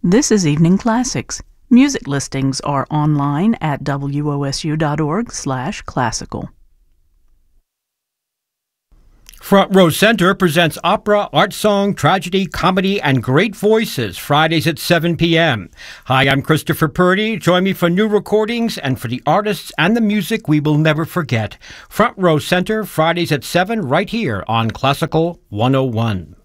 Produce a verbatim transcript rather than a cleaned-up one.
This is Evening Classics. Music listings are online at W O S U dot org slash classical. Front Row Center presents opera, art song, tragedy, comedy, and great voices Fridays at seven p m Hi, I'm Christopher Purdy. Join me for new recordings and for the artists and the music we will never forget. Front Row Center, Fridays at seven, right here on Classical one oh one.